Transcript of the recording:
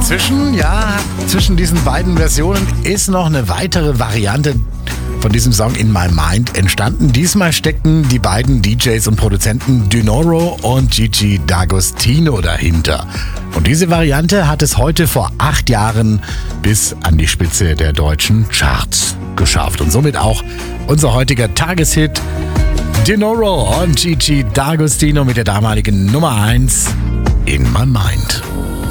Zwischen diesen beiden Versionen ist noch eine weitere Variante von diesem Song In My Mind entstanden. Diesmal steckten die beiden DJs und Produzenten Dinoro und Gigi D'Agostino dahinter. Und diese Variante hat es heute vor 8 Jahren bis an die Spitze der deutschen Charts geschafft. Und somit auch unser heutiger Tageshit Dinoro und Gigi D'Agostino mit der damaligen Nummer 1 In My Mind.